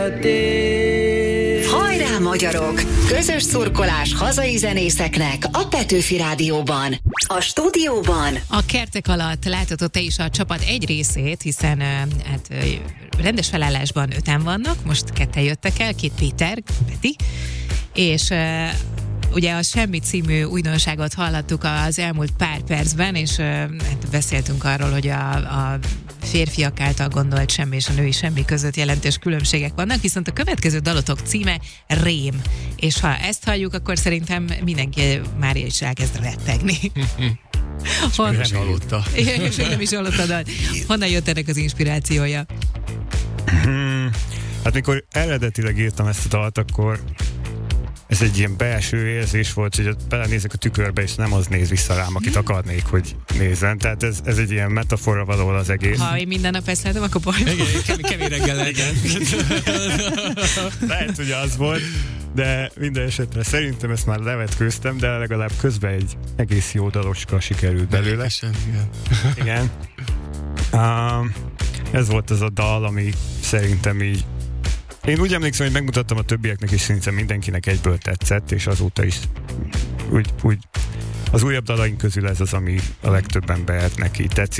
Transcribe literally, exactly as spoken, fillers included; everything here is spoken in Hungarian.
Hajrá, magyarok! Közös szurkolás hazai zenészeknek a Petőfi Rádióban. A stúdióban a kertek alatt láthatod te is a csapat egy részét, hiszen hát rendes felállásban öten vannak, most ketten jöttek el, két Péter, Peti, és ugye a Semmi című újdonságot hallottuk az elmúlt pár percben, és hát beszéltünk arról, hogy a, a férfiak által gondolt semmi és a női semmi között jelentős különbségek vannak, viszont a következő dalotok címe Rém, és ha ezt halljuk, akkor szerintem mindenki már is elkezd rettegni. Hon... nem hallottam. És nem is hallottad. Honnan jött ennek az inspirációja? Hmm. Hát mikor eredetileg írtam ezt a dalt, akkor ez egy ilyen belső érzés volt, hogy belenézek a tükörbe, és nem az néz vissza rám, akit akarnék, hogy nézzen. Tehát ez, ez egy ilyen metafora valahol az egész. Ha én minden nap ezt látom, akkor baj. Igen, kemény reggel legyen. Lehet, hogy az volt, de minden esetre szerintem ezt már levetkőztem, de legalább közben egy egész jó daloska sikerült belőle. Igen. Igen. Um, ez volt az a dal, ami szerintem így én úgy emlékszem, hogy megmutattam a többieknek, és szerintem mindenkinek egyből tetszett, és azóta is úgy, úgy az újabb dalaink közül ez az, ami a legtöbb embernek így tetszik.